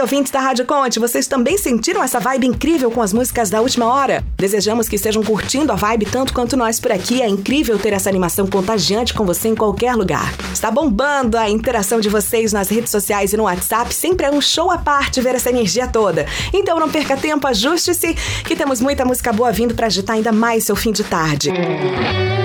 ouvintes da Rádio Conte, vocês também sentiram essa vibe incrível com as músicas da última hora? Desejamos que estejam curtindo a vibe tanto quanto nós por aqui. É incrível ter essa animação contagiante com você em qualquer lugar. Está bombando a interação de vocês nas redes sociais e no WhatsApp. Sempre é um show à parte ver essa energia toda. Então não perca tempo, ajuste-se, que temos muita música boa vindo para agitar ainda mais seu fim de tarde.